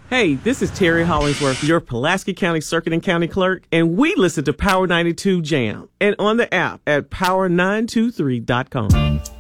Hey, this is Terry Hollingsworth, your Pulaski County Circuit and County Clerk, and we listen to Power 92 Jam and on the app at power923.com.